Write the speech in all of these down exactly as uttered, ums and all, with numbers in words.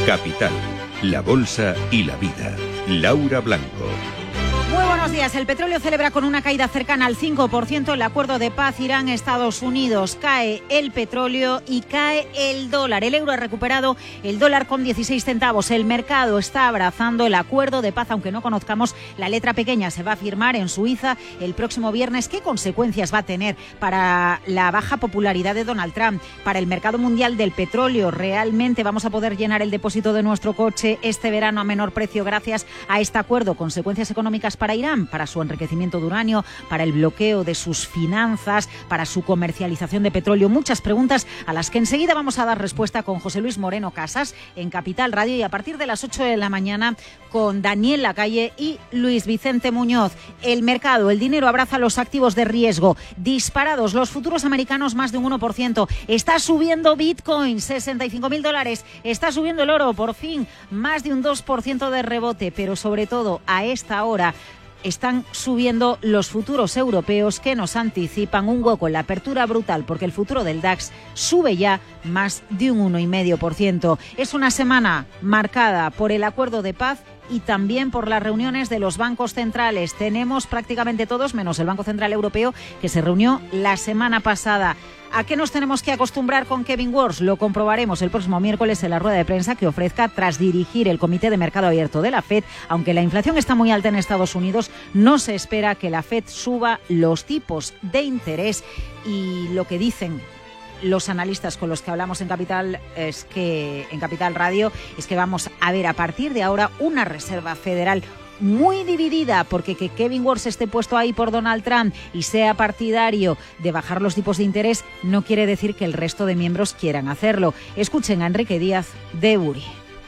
Capital, la bolsa y la vida. Laura Blanco. Muy buenos días. El petróleo celebra con una caída cercana al cinco por ciento el acuerdo de paz Irán-Estados Unidos. Cae el petróleo y cae el dólar. El euro ha recuperado el dólar con dieciséis centavos. El mercado está abrazando el acuerdo de paz, aunque no conozcamos la letra pequeña. Se va a firmar en Suiza el próximo viernes. ¿Qué consecuencias va a tener para la baja popularidad de Donald Trump, para el mercado mundial del petróleo? ¿Realmente vamos a poder llenar el depósito de nuestro coche este verano a menor precio gracias a este acuerdo? Consecuencias económicas para Irán, para su enriquecimiento de uranio, para el bloqueo de sus finanzas, para su comercialización de petróleo. Muchas preguntas a las que enseguida vamos a dar respuesta con José Luis Moreno Casas en Capital Radio, y a partir de las ocho de la mañana con Daniel Lacalle y Luis Vicente Muñoz. El mercado, el dinero abraza los activos de riesgo disparados. Los futuros americanos más de un uno por ciento. Está subiendo Bitcoin, sesenta y cinco mil dólares. Está subiendo el oro, por fin, más de un dos por ciento de rebote. Pero sobre todo, a esta hora, están subiendo los futuros europeos, que nos anticipan un hueco en la apertura brutal, porque el futuro del DAX sube ya más de un uno coma cinco por ciento. Es una semana marcada por el acuerdo de paz y también por las reuniones de los bancos centrales. Tenemos prácticamente todos, menos el Banco Central Europeo, que se reunió la semana pasada. ¿A qué nos tenemos que acostumbrar con Kevin Warsh? Lo comprobaremos el próximo miércoles en la rueda de prensa que ofrezca tras dirigir el Comité de Mercado Abierto de la Fed. Aunque la inflación está muy alta en Estados Unidos, no se espera que la Fed suba los tipos de interés, y lo que dicen los analistas con los que hablamos en Capital es que en Capital Radio es que vamos a ver a partir de ahora una Reserva Federal muy dividida, porque que Kevin Warsh esté puesto ahí por Donald Trump y sea partidario de bajar los tipos de interés no quiere decir que el resto de miembros quieran hacerlo. Escuchen a Enrique Díaz de Ebury.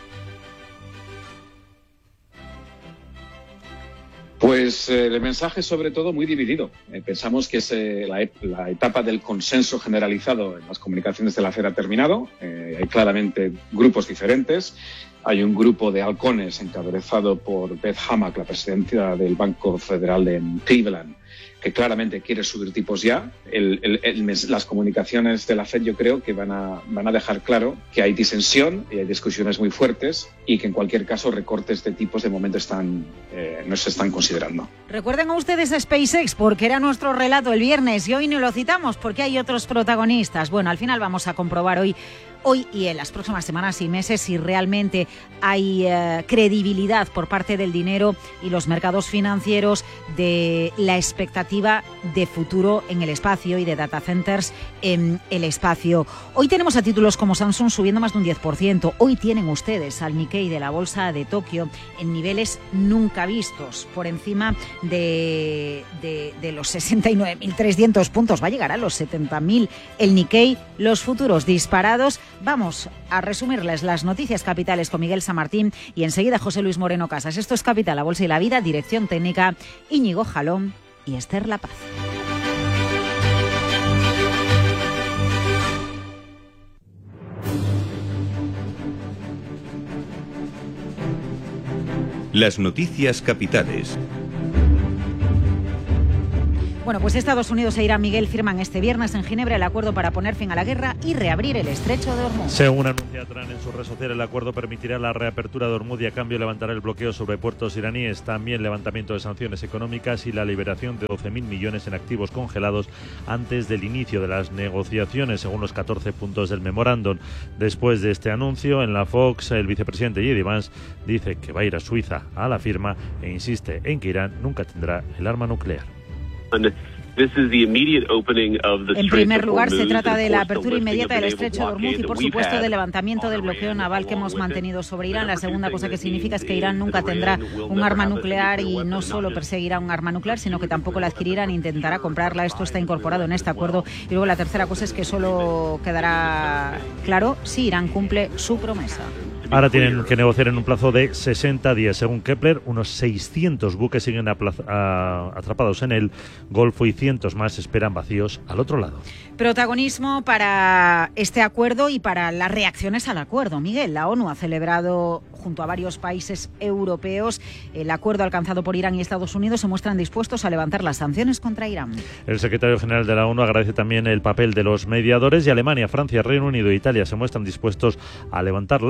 Pues eh, el mensaje es sobre todo muy dividido. Eh, pensamos que es, eh, la, et- la etapa del consenso generalizado en las comunicaciones de la Fed ha terminado. Eh, hay claramente grupos diferentes. Hay un grupo de halcones encabezado por Beth Hammack, la presidenta del Banco Federal en Cleveland, que claramente quiere subir tipos ya. El, el, el, las comunicaciones de la Fed yo creo que van a, van a dejar claro que hay disensión y hay discusiones muy fuertes, y que en cualquier caso recortes de tipos de momento están, eh, no se están considerando. Recuerden a ustedes a SpaceX, porque era nuestro relato el viernes y hoy no lo citamos porque hay otros protagonistas. Bueno, al final vamos a comprobar hoy Hoy y en las próximas semanas y meses si realmente hay eh, credibilidad por parte del dinero y los mercados financieros de la expectativa de futuro en el espacio y de data centers en el espacio. Hoy tenemos a títulos como Samsung subiendo más de un diez por ciento. Hoy tienen ustedes al Nikkei de la bolsa de Tokio en niveles nunca vistos, por encima de, de, de los sesenta y nueve mil trescientos puntos. Va a llegar a los setenta mil el Nikkei, los futuros disparados. Vamos a resumirles las noticias capitales con Miguel San Martín y enseguida José Luis Moreno Casas. Esto es Capital, la Bolsa y la Vida, dirección técnica Íñigo Jalón y Esther La Paz. Las noticias capitales. Bueno, pues Estados Unidos e Irán, Miguel, firman este viernes en Ginebra el acuerdo para poner fin a la guerra y reabrir el estrecho de Hormuz. Según anuncia Trump en su red social, el acuerdo permitirá la reapertura de Hormuz y a cambio levantará el bloqueo sobre puertos iraníes, también levantamiento de sanciones económicas y la liberación de doce mil millones en activos congelados antes del inicio de las negociaciones, según los catorce puntos del memorándum. Después de este anuncio, en la Fox, el vicepresidente J D Vance dice que va a ir a Suiza a la firma e insiste en que Irán nunca tendrá el arma nuclear. En primer lugar, se trata de la apertura inmediata del estrecho de Hormuz y, por supuesto, del levantamiento del bloqueo naval que hemos mantenido sobre Irán. La segunda cosa que significa es que Irán nunca tendrá un arma nuclear, y no solo perseguirá un arma nuclear, sino que tampoco la adquirirá ni intentará comprarla. Esto está incorporado en este acuerdo. Y luego la tercera cosa es que solo quedará claro si Irán cumple su promesa. Ahora tienen que negociar en un plazo de sesenta días. Según Kepler, unos seiscientos buques siguen aplaza- a, atrapados en el Golfo y cientos más esperan vacíos al otro lado. Protagonismo para este acuerdo y para las reacciones al acuerdo. Miguel, la ONU ha celebrado junto a varios países europeos el acuerdo alcanzado por Irán y Estados Unidos. Se muestran dispuestos a levantar las sanciones contra Irán. El secretario general de la ONU agradece también el papel de los mediadores, y Alemania, Francia, Reino Unido e Italia se muestran dispuestos a levantar las sanciones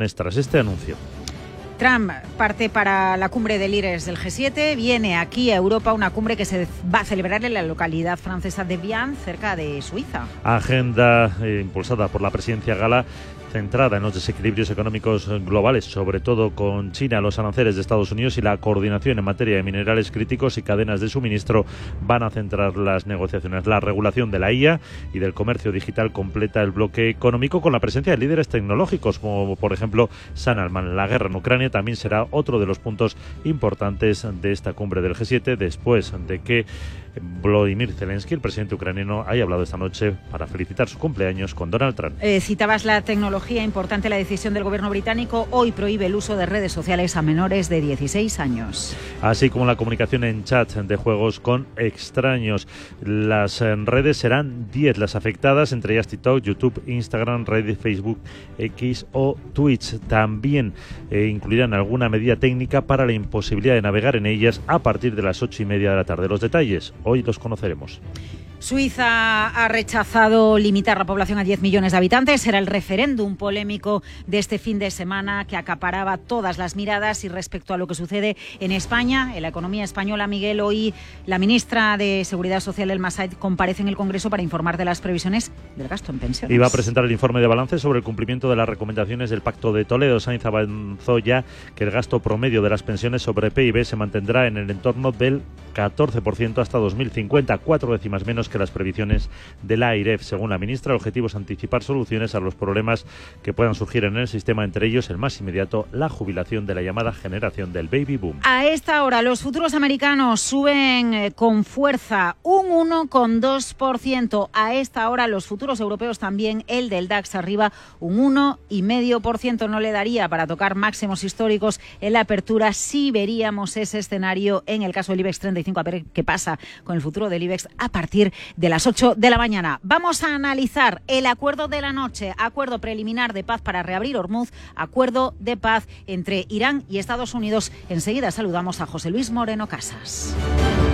sanciones tras este anuncio. Trump parte para la cumbre de líderes del G siete, viene aquí a Europa, una cumbre que se va a celebrar en la localidad francesa de Bian, cerca de Suiza. Agenda eh, impulsada por la presidencia gala, centrada en los desequilibrios económicos globales, sobre todo con China, los aranceles de Estados Unidos y la coordinación en materia de minerales críticos y cadenas de suministro van a centrar las negociaciones. La regulación de la I A y del comercio digital completa el bloque económico con la presencia de líderes tecnológicos, como por ejemplo Sam Altman. La guerra en Ucrania también será otro de los puntos importantes de esta cumbre del G siete, después de que Volodymyr Zelensky, el presidente ucraniano, haya hablado esta noche para felicitar su cumpleaños con Donald Trump. Eh, citabas la tecnología, importante la decisión del gobierno británico, hoy prohíbe el uso de redes sociales a menores de dieciséis años. Así como la comunicación en chat de juegos con extraños. Las eh, redes serán diez las afectadas, entre ellas TikTok, YouTube, Instagram, Reddit, Facebook, X o Twitch. También eh, incluirán alguna medida técnica para la imposibilidad de navegar en ellas a partir de las ocho y media de la tarde. Los detalles hoy los conoceremos. Suiza ha rechazado limitar la población a diez millones de habitantes. Era el referéndum polémico de este fin de semana que acaparaba todas las miradas. Y respecto a lo que sucede en España, en la economía española, Miguel, hoy la ministra de Seguridad Social, Elma Said, comparece en el Congreso para informar de las previsiones del gasto en pensiones. Y va a presentar el informe de balance sobre el cumplimiento de las recomendaciones del Pacto de Toledo. Sainz avanzó ya que el gasto promedio de las pensiones sobre P I B se mantendrá en el entorno del catorce por ciento hasta dos mil cincuenta, cuatro décimas menos que las previsiones de la AIREF. Según la ministra, el objetivo es anticipar soluciones a los problemas que puedan surgir en el sistema, entre ellos el más inmediato, la jubilación de la llamada generación del baby boom. A esta hora los futuros americanos suben eh, con fuerza un uno coma dos por ciento. A esta hora los futuros europeos también, el del DAX arriba un uno coma cinco por ciento. No le daría para tocar máximos históricos en la apertura si veríamos ese escenario en el caso del IBEX treinta y cinco. A ver qué pasa con el futuro del IBEX a partir de las ocho de la mañana. Vamos a analizar el acuerdo de la noche, acuerdo preliminar de paz para reabrir Hormuz, acuerdo de paz entre Irán y Estados Unidos. Enseguida saludamos a José Luis Moreno Casas.